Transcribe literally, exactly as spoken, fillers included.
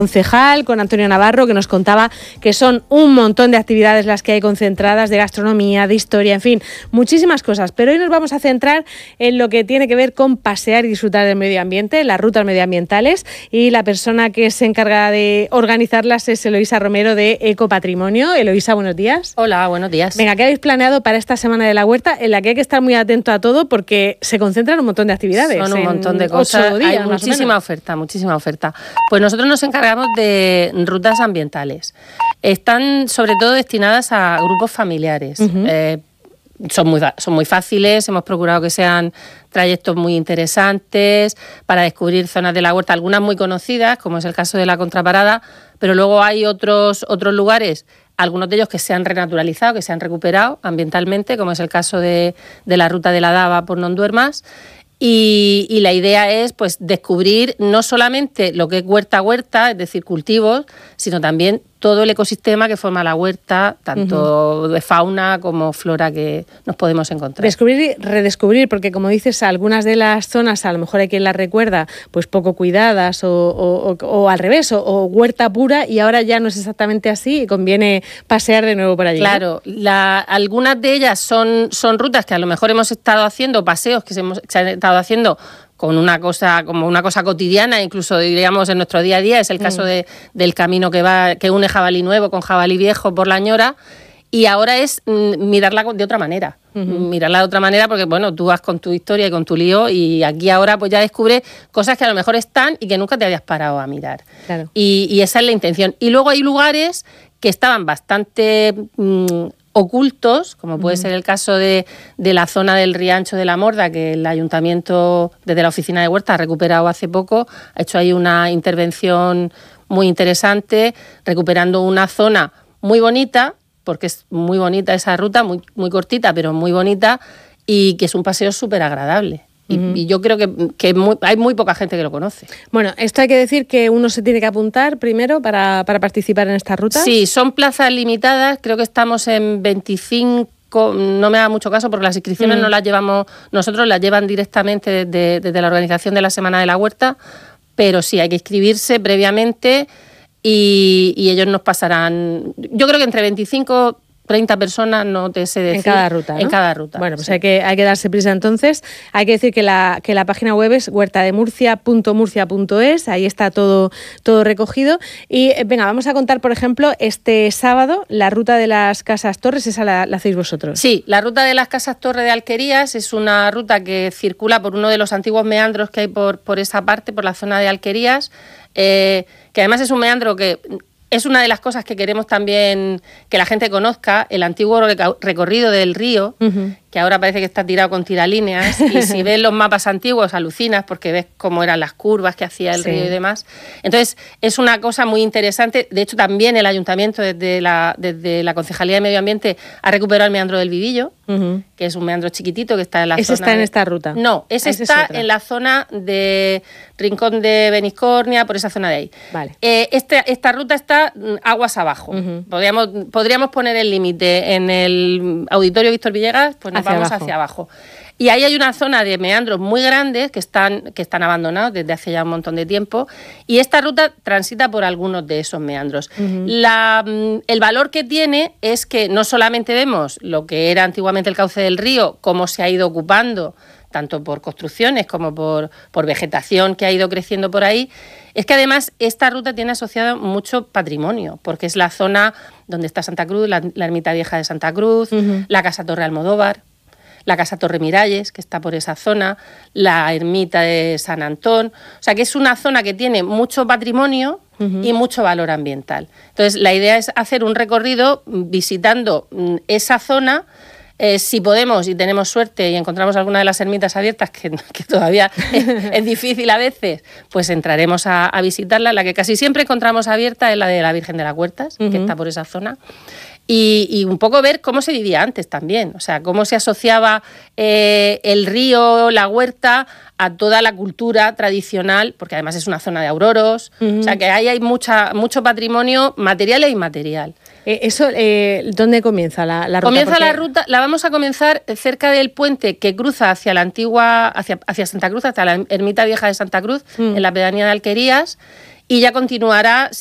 concejal, con Antonio Navarro, que nos contaba que son un montón de actividades las que hay concentradas, de gastronomía, de historia, en fin, muchísimas cosas. Pero hoy nos vamos a centrar en lo que tiene que ver con pasear y disfrutar del medio ambiente, las rutas medioambientales, y la persona que se encarga de organizarlas es Eloísa Romero de Ecopatrimonio. Eloísa, buenos días. Hola, buenos días. Venga, ¿qué habéis planeado para esta Semana de la Huerta, en la que hay que estar muy atento a todo porque se concentran un montón de actividades? Son un montón de cosas, días, hay muchísima oferta, muchísima oferta. Pues nosotros nos encargamos de rutas ambientales. Están sobre todo destinadas a grupos familiares. Uh-huh. Eh, son muy, son muy fáciles, hemos procurado que sean trayectos muy interesantes para descubrir zonas de la huerta, algunas muy conocidas, como es el caso de la Contraparada, pero luego hay otros, otros lugares, algunos de ellos que se han renaturalizado, que se han recuperado ambientalmente, como es el caso de, de la ruta de la Dava por Nonduermas. Y, y la idea es pues descubrir no solamente lo que es huerta-huerta, es decir, cultivos, sino también todo el ecosistema que forma la huerta, tanto uh-huh. de fauna como flora que nos podemos encontrar. Descubrir y redescubrir, porque como dices, algunas de las zonas a lo mejor hay quien las recuerda pues poco cuidadas o, o, o, o al revés, o, o huerta pura, y ahora ya no es exactamente así y conviene pasear de nuevo por allí. Claro, ¿no? la, algunas de ellas son, son rutas que a lo mejor hemos estado haciendo, paseos que se, hemos, se han estado haciendo con una cosa como una cosa cotidiana, incluso diríamos en nuestro día a día. Es el caso mm. de, del camino que va que une Jabalí Nuevo con Jabalí Viejo por La Ñora, y ahora es mm, mirarla de otra manera. Uh-huh. Mirarla de otra manera porque, bueno, tú vas con tu historia y con tu lío, y aquí ahora pues ya descubres cosas que a lo mejor están y que nunca te habías parado a mirar. Claro. Y, y esa es la intención. Y luego hay lugares que estaban bastante Mm, ocultos, como puede ser el caso de, de la zona del Riancho de la Morda, que el Ayuntamiento, desde la Oficina de Huerta, ha recuperado hace poco, ha hecho ahí una intervención muy interesante, recuperando una zona muy bonita, porque es muy bonita esa ruta, muy, muy cortita, pero muy bonita, y que es un paseo súper agradable. Y, uh-huh. y yo creo que, que muy, hay muy poca gente que lo conoce. Bueno, esto hay que decir que uno se tiene que apuntar primero para, para participar en esta ruta. Sí, son plazas limitadas, creo que estamos en veinticinco, no me da mucho caso porque las inscripciones uh-huh. no las llevamos nosotros, las llevan directamente desde, desde la organización de la Semana de la Huerta, pero sí, hay que inscribirse previamente y, y ellos nos pasarán, yo creo que entre veinticinco... treinta personas, no te sé decir. En cada ruta, ¿no? En cada ruta. Bueno, pues sí. hay que hay que darse prisa entonces. Hay que decir que la que la página web es huerta de murcia punto murcia punto es, ahí está todo, todo recogido. Y venga, vamos a contar, por ejemplo, este sábado, la ruta de las Casas Torres, esa la, la hacéis vosotros. Sí, la ruta de las Casas Torres de Alquerías es una ruta que circula por uno de los antiguos meandros que hay por, por esa parte, por la zona de Alquerías, eh, que además es un meandro que es una de las cosas que queremos también que la gente conozca, el antiguo recorrido del río, uh-huh. que ahora parece que está tirado con tiralíneas, y si ves los mapas antiguos alucinas porque ves cómo eran las curvas que hacía el sí. río y demás. Entonces, es una cosa muy interesante. De hecho, también el Ayuntamiento, desde la, desde la Concejalía de Medio Ambiente, ha recuperado el meandro del Vivillo, uh-huh. que es un meandro chiquitito que está en la ¿Ese zona... ¿Ese está en de... esta ruta? No, ese, ese está es en la zona de Rincón de Beniscornia, por esa zona de ahí. Vale. Eh, este, esta ruta está aguas abajo. Uh-huh. Podríamos, podríamos poner el límite en el Auditorio Víctor Villegas, pues nos hacia vamos abajo. hacia abajo. Y ahí hay una zona de meandros muy grandes que están, que están abandonados desde hace ya un montón de tiempo, y esta ruta transita por algunos de esos meandros. Uh-huh. La, el valor que tiene es que no solamente vemos lo que era antiguamente el cauce del río, cómo se ha ido ocupando, tanto por construcciones como por, por vegetación que ha ido creciendo por ahí, es que además esta ruta tiene asociado mucho patrimonio, porque es la zona donde está Santa Cruz, la, la ermita vieja de Santa Cruz, uh-huh. la Casa Torre Almodóvar, la Casa Torre Miralles, que está por esa zona, la ermita de San Antón. O sea, que es una zona que tiene mucho patrimonio uh-huh. y mucho valor ambiental. Entonces, la idea es hacer un recorrido visitando esa zona. Eh, si podemos y tenemos suerte y encontramos alguna de las ermitas abiertas, que, que todavía es, es difícil a veces, pues entraremos a, a visitarla. La que casi siempre encontramos abierta es la de la Virgen de las Huertas, uh-huh. que está por esa zona. Y, y un poco ver cómo se vivía antes también, o sea, cómo se asociaba eh, el río, la huerta, a toda la cultura tradicional, porque además es una zona de auroros, uh-huh. o sea, que ahí hay mucha, mucho patrimonio material e inmaterial. Eh, eso, eh, ¿dónde comienza la, la ruta? Comienza Porque... la ruta, la vamos a comenzar cerca del puente que cruza hacia la antigua, hacia, hacia Santa Cruz, hasta la ermita vieja de Santa Cruz, uh-huh. en la pedanía de Alquerías. y ya continuará